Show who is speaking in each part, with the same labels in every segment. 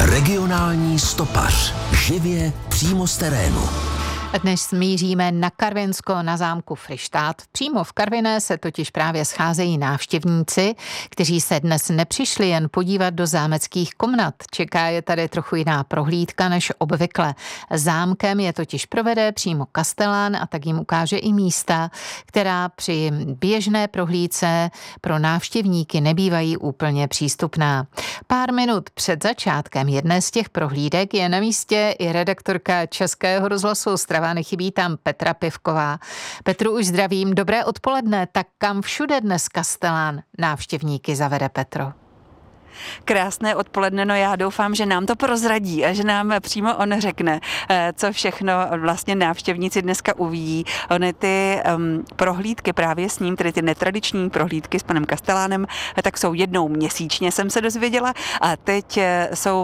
Speaker 1: Regionální stopař. Živě přímo z terénu.
Speaker 2: Dnes míříme na Karvinsko, na zámku Fryštát. Přímo v Karviné se totiž právě scházejí návštěvníci, kteří se dnes nepřišli jen podívat do zámeckých komnat. Čeká je tady trochu jiná prohlídka než obvykle. Zámkem je totiž provede přímo kastelán a tak jim ukáže i místa, která při běžné prohlídce pro návštěvníky nebývají úplně přístupná. Pár minut před začátkem jedné z těch prohlídek je na místě i redaktorka Českého rozhlasu Ostrava. Nechybí tam Petra Pivková. Petru už zdravím, dobré odpoledne. Tak kam všude dnes kastelán návštěvníky zavede, Petro?
Speaker 3: Krásné odpoledne, no já doufám, že nám to prozradí a že nám přímo on řekne, co všechno vlastně návštěvníci dneska uvidí. Ony ty prohlídky právě s ním, tedy ty netradiční prohlídky s panem kastelánem, tak jsou jednou měsíčně, jsem se dozvěděla, a teď jsou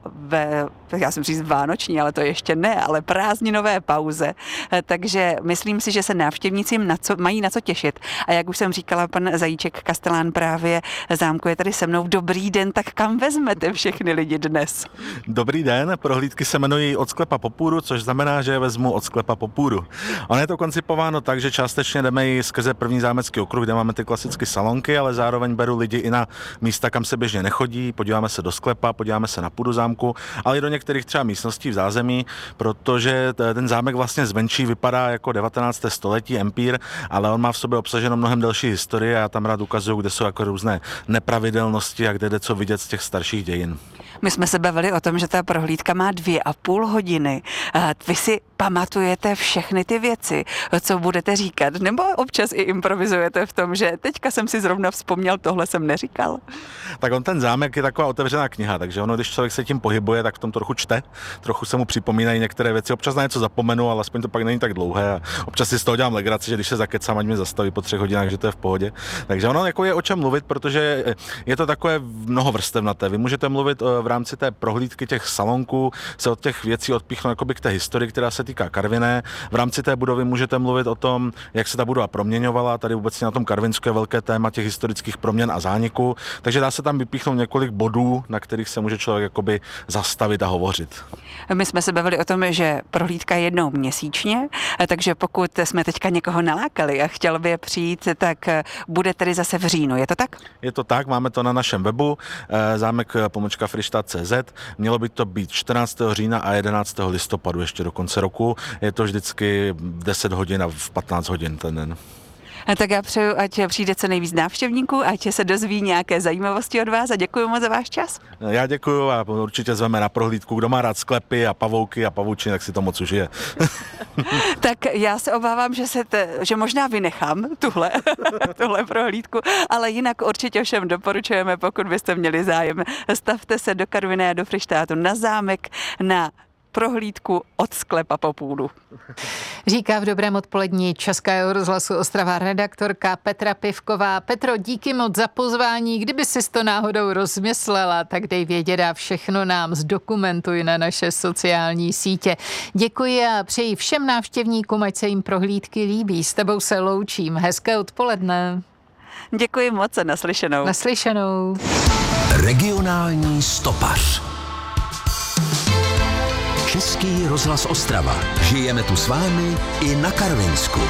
Speaker 3: já jsem říct vánoční, ale to ještě ne, ale prázdninové pauze, takže myslím si, že se návštěvníci mají na co těšit. A jak už jsem říkala, pan Zajíček, kastelán právě zámku, je tady se mnou. Dobrý den, tak kam vezmete všechny lidi dnes?
Speaker 4: Dobrý den, prohlídky se jmenují Od sklepa po půdu, což znamená, že je vezmu od sklepa po půdu. Ono je to koncipováno tak, že částečně jdeme i skrze první zámecký okruh, kde máme ty klasické salonky, ale zároveň beru lidi i na místa, kam se běžně nechodí, podíváme se do sklepa, podíváme se na půdu zámku, ale i do některých třeba místností v zázemí, protože ten zámek vlastně zvenčí vypadá jako 19. století empír, ale on má v sobě obsaženo mnohem delší historii a já tam rád ukazuju, kde jsou jako různé nepravidelnosti a kde jde co vidět z těch starších dějin.
Speaker 3: My jsme se bavili o tom, že ta prohlídka má 2,5 hodiny. Vy si pamatujete všechny ty věci, co budete říkat, nebo občas i improvizujete v tom, že teďka jsem si zrovna vzpomněl, tohle jsem neříkal?
Speaker 4: Tak on ten zámek je taková otevřená kniha, takže ono, když člověk se tím pohybuje, tak v tom trochu čte, trochu se mu připomínají některé věci, občas na něco zapomenu, ale aspoň to pak není tak dlouhé a občas si z toho dělám legraci, že když se zakecám, ať mě zastaví po 3 hodinách, že to je v pohodě. Takže ono jako je o čem mluvit, protože je to takové mnohovrstevnaté. Vy můžete mluvit v rámci té prohlídky těch salonků, se od těch věcí odpíchnout jakoby k té historii, která se týká Karviné. V rámci té budovy můžete mluvit o tom, jak se ta budova proměňovala. Tady vůbec na tom Karvinsku je velké téma těch historických proměn a zániků, takže dá se tam vypíchnout několik bodů, na kterých se může člověk jakoby zastavit a hovořit.
Speaker 3: My jsme se bavili o tom, že prohlídka je jednou měsíčně, takže pokud jsme teďka někoho nalákali a chtěl by přijít, tak bude tedy zase v říjnu, je to tak?
Speaker 4: Je to tak, máme to na našem webu zámek-Fryštát.cz. Mělo by to být 14. října a 11. listopadu ještě do konce roku. Je to vždycky v 10 hodin a v 15 hodin ten den.
Speaker 3: Tak já přeju, ať přijde co nejvíc návštěvníků, ať se dozví nějaké zajímavosti od vás a děkuji moc za váš čas.
Speaker 4: Já děkuji a určitě zveme na prohlídku. Kdo má rád sklepy a pavouky a pavučiny, tak si to moc užije.
Speaker 3: Tak já se obávám, že možná vynechám tuhle prohlídku, ale jinak určitě všem doporučujeme, pokud byste měli zájem. Stavte se do Karviné a do Fryštátu na zámek, na prohlídku od sklepa po půdu.
Speaker 2: Říká v dobrém odpolední Českého rozhlasu Ostrava redaktorka Petra Pivková. Petro, díky moc za pozvání. Kdyby si to náhodou rozmyslela, tak dej vědět a všechno nám zdokumentuj na naše sociální sítě. Děkuji a přeji všem návštěvníkům, ať se jim prohlídky líbí. S tebou se loučím. Hezké odpoledne.
Speaker 3: Děkuji moc a naslyšenou.
Speaker 2: Naslyšenou.
Speaker 1: Regionální stopař. Český rozhlas Ostrava. Žijeme tu s vámi i na Karvinsku.